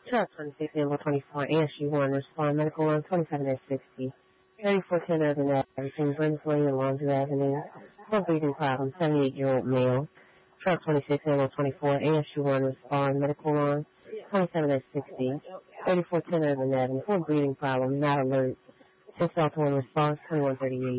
Truck 26 Animal 24 ASU1 respond medical line 27 at 60. 3410 Urban Avenue between Brenn's Lane and Laundry Avenue. For breathing problem, 78-year-old male. Truck 26 Animal 24 ASU1 respond medical line 27 at 60. 3410 Urban Avenue for breathing problem, not alert. 6 1 response 2138.